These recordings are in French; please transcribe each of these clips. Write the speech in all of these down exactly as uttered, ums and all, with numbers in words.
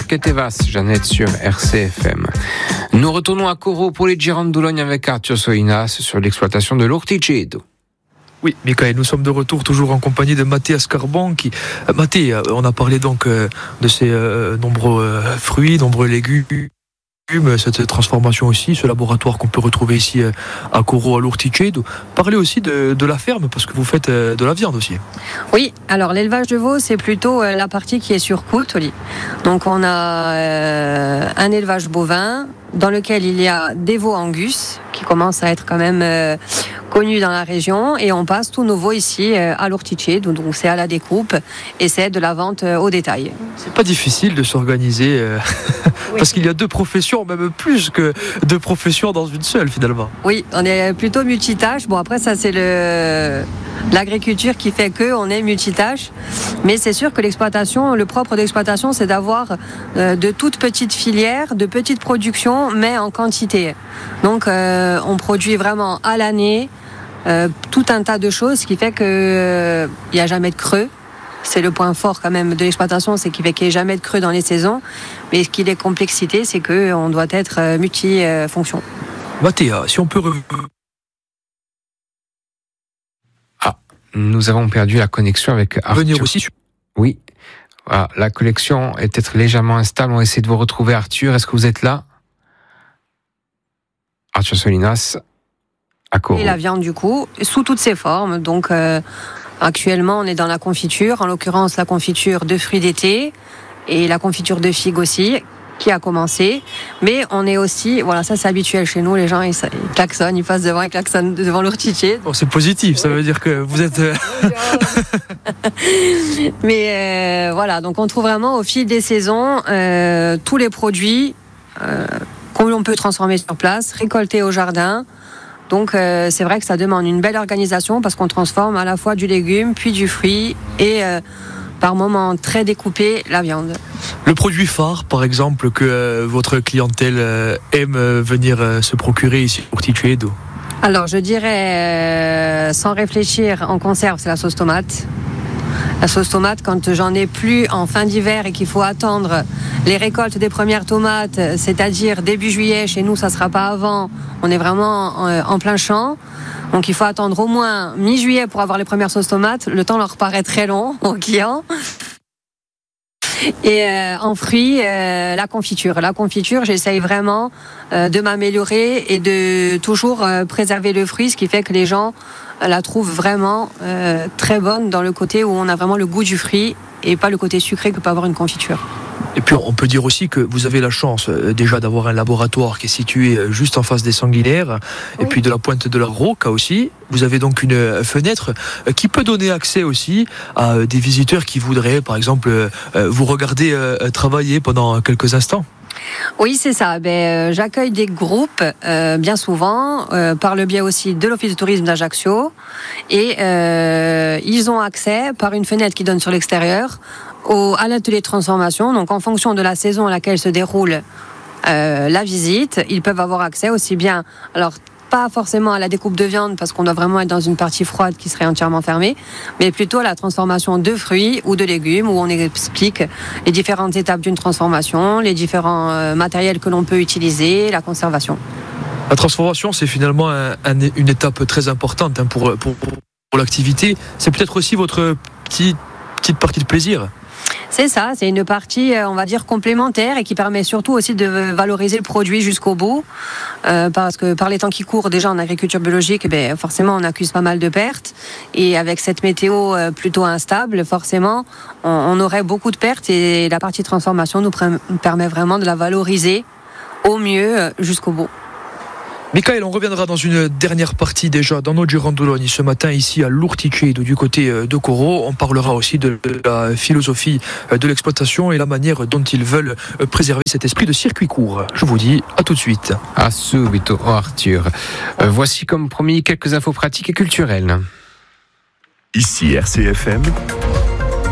Ketevas, Jeannette sur R C F M. Nous retournons à Coro pour les Girandologne avec Arthur Solinas sur l'exploitation de l'Orticedo. Oui, Michael, nous sommes de retour toujours en compagnie de Matteo Ascarban. Qui... Euh, Matteo, on a parlé donc euh, de ces euh, nombreux euh, fruits, nombreux légumes, cette transformation aussi, ce laboratoire qu'on peut retrouver ici euh, à Coro, à l'Orticedo. Parlez aussi de, de la ferme, parce que vous faites euh, de la viande aussi. Oui, alors l'élevage de veau, c'est plutôt euh, la partie qui est sur Coultoli. Donc on a euh, un élevage bovin dans lequel il y a des veaux angus qui commencent à être quand même euh, connus dans la région, et on passe tous nos veaux ici euh, à l'Orticedo, donc c'est à la découpe et c'est de la vente euh, au détail. C'est pas difficile de s'organiser euh, oui. Parce qu'il y a deux professions, même plus que deux professions dans une seule finalement. Oui, on est plutôt multitâche. Bon, après ça c'est le l'agriculture qui fait que on est multitâche, mais c'est sûr que l'exploitation, le propre d'exploitation, c'est d'avoir euh, de toutes petites filières, de petites productions, mais en quantité. Donc euh, on produit vraiment à l'année euh, tout un tas de choses, ce qui fait que euh, il n'y a jamais de creux. C'est le point fort quand même de l'exploitation, c'est qu'il fait qu'il n'y ait jamais de creux dans les saisons. Mais ce qui est complexité, c'est qu'on doit être multi-fonction. Matteo, si on peut revenir. Nous avons perdu la connexion avec Arthur. Venir aussi. Oui. Voilà, la connexion est peut-être légèrement instable. On va essayer de vous retrouver, Arthur. Est-ce que vous êtes là? Arthur Solinas, à Coro. Et la viande, du coup, sous toutes ses formes. Donc, euh, actuellement, on est dans la confiture. En l'occurrence, la confiture de fruits d'été et la confiture de figues aussi, qui a commencé, mais on est aussi, voilà, ça c'est habituel chez nous, les gens ils, ils klaxonnent, ils passent devant, ils klaxonnent devant l'Orticedo. Oh, c'est positif, ça veut dire que vous êtes... mais euh, voilà, donc on trouve vraiment au fil des saisons euh, tous les produits euh, qu'on peut transformer sur place, récolter au jardin. Donc euh, c'est vrai que ça demande une belle organisation parce qu'on transforme à la fois du légume, puis du fruit et euh, par moments très découpé la viande. Le produit phare, par exemple, que euh, votre clientèle euh, aime euh, venir euh, se procurer ici au Orticedo? Alors, je dirais, euh, sans réfléchir, en conserve, c'est la sauce tomate. La sauce tomate, quand j'en ai plus en fin d'hiver et qu'il faut attendre les récoltes des premières tomates, c'est-à-dire début juillet, chez nous, ça ne sera pas avant, on est vraiment en, en plein champ. Donc il faut attendre au moins mi-juillet pour avoir les premières sauces tomates. Le temps leur paraît très long aux clients. Et euh, en fruits, euh, la confiture. La confiture, j'essaye vraiment euh, de m'améliorer et de toujours euh, préserver le fruit, ce qui fait que les gens euh, la trouvent vraiment euh, très bonne dans le côté où on a vraiment le goût du fruit et pas le côté sucré que peut avoir une confiture. Et puis on peut dire aussi que vous avez la chance euh, déjà d'avoir un laboratoire qui est situé euh, juste en face des Sanguinaires, oui. Et puis de la pointe de la Rocca aussi. Vous avez donc une euh, fenêtre euh, qui peut donner accès aussi à euh, des visiteurs qui voudraient par exemple euh, vous regarder euh, travailler pendant quelques instants. Oui, c'est ça. Ben, euh, j'accueille des groupes euh, bien souvent, euh, par le biais aussi de l'Office de tourisme d'Ajaccio. Et euh, ils ont accès par une fenêtre qui donne sur l'extérieur au, à l'atelier de transformation. Donc en fonction de la saison à laquelle se déroule euh, la visite, ils peuvent avoir accès aussi bien... Alors, pas forcément à la découpe de viande parce qu'on doit vraiment être dans une partie froide qui serait entièrement fermée, mais plutôt à la transformation de fruits ou de légumes où on explique les différentes étapes d'une transformation, les différents euh, matériels que l'on peut utiliser, la conservation. La transformation, c'est finalement un, un, une étape très importante hein, pour, pour, pour l'activité. C'est peut-être aussi votre petit, petite partie de plaisir. C'est ça, c'est une partie, on va dire, complémentaire et qui permet surtout aussi de valoriser le produit jusqu'au bout. Euh, parce que par les temps qui courent, déjà en agriculture biologique, eh bien, forcément, on accuse pas mal de pertes. Et avec cette météo plutôt instable, forcément, on, on aurait beaucoup de pertes. Et la partie transformation nous, pr- nous permet vraiment de la valoriser au mieux jusqu'au bout. Michael, on reviendra dans une dernière partie déjà dans nos Girandologne ce matin ici à l'Orticedo du côté de Coro. On parlera aussi de la philosophie de l'exploitation et la manière dont ils veulent préserver cet esprit de circuit court. Je vous dis à tout de suite. À subito, oh Arthur. Euh, voici comme promis quelques infos pratiques et culturelles. Ici R C F M.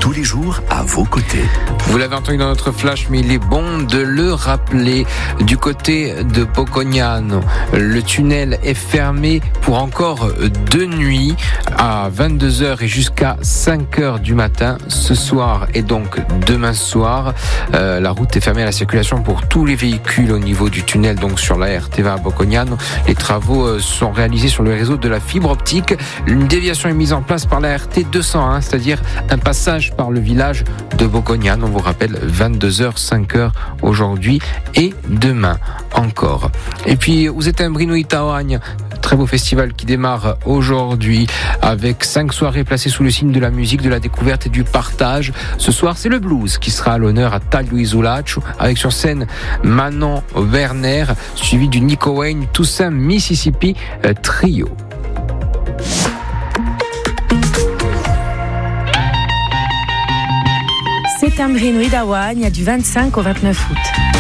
tous les jours à vos côtés. Vous l'avez entendu dans notre flash, mais il est bon de le rappeler. Du côté de Pocognano, le tunnel est fermé pour encore deux nuits, à vingt-deux heures et jusqu'à cinq heures du matin, ce soir et donc demain soir. Euh, la route est fermée à la circulation pour tous les véhicules au niveau du tunnel, donc sur la R T V à Pocognano. Les travaux sont réalisés sur le réseau de la fibre optique. Une déviation est mise en place par la R T deux cent un, c'est-à-dire un passage par le village de Pocognano. On vous rappelle, vingt-deux heures, cinq heures aujourd'hui et demain encore. Et puis, vous êtes un Brino Itaoagne, très beau festival qui démarre aujourd'hui avec cinq soirées placées sous le signe de la musique, de la découverte et du partage. Ce soir, c'est le blues qui sera à l'honneur à Taglio Isulaccio, avec sur scène Manon Werner, suivi du Nico Wayne Toussaint Mississippi Trio. C'est un Brino Itaoagne du vingt-cinq au vingt-neuf août.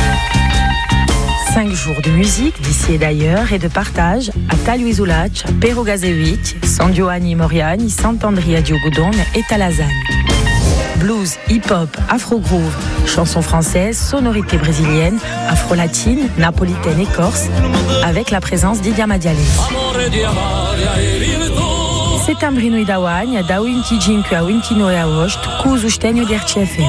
Cinq jours de musique d'ici et d'ailleurs et de partage à Taglio Isulaccio, Pero Gazevic, San Giovanni Moriani, Sant'Andrea Diogodone et Talazagne. Blues, hip-hop, afro-groove, chansons françaises, sonorités brésiliennes, afro-latines, napolitaines et corse, avec la présence d'Idia Madiale. C'est un Brino Itaoagne da vinte e cinque a vinte e nove agosto, com o sustento de R T F M.